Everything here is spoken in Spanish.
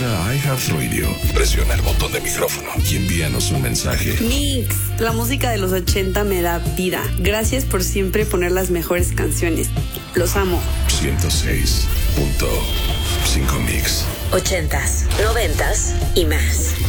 a iHeartRadio, presiona el botón de micrófono y envíanos un mensaje. Mix, la música de los 80 me da vida. Gracias por siempre poner las mejores canciones. Los amo. 106.5 Mix. 80s, 90s y más.